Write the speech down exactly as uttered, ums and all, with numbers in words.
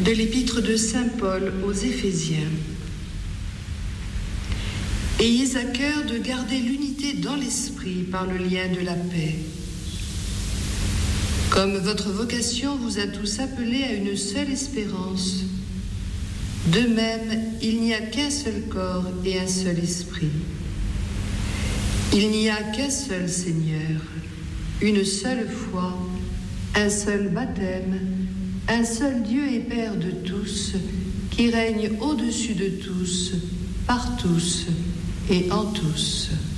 De l'épître de saint Paul aux Éphésiens. Ayez à cœur de garder l'unité dans l'esprit par le lien de la paix. Comme votre vocation vous a tous appelés à une seule espérance, de même, il n'y a qu'un seul corps et un seul esprit. Il n'y a qu'un seul Seigneur, une seule foi, un seul baptême, un seul Dieu et Père de tous, qui règne au-dessus de tous, par tous et en tous.